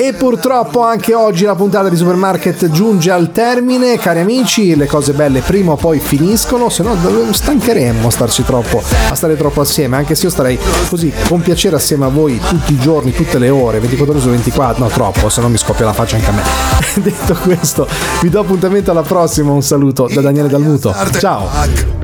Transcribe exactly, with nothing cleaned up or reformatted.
E purtroppo anche oggi la puntata di Supermarket giunge al termine. Cari amici, le cose belle prima o poi finiscono, se no stancheremmo starci troppo, a stare troppo assieme, anche se io starei così con piacere assieme a voi tutti i giorni, tutte le ore, ventiquattro ore su ventiquattro, no troppo, se no mi scoppia la faccia anche a me. Detto questo, vi do appuntamento alla prossima, un saluto da Daniele Dalmuto, ciao!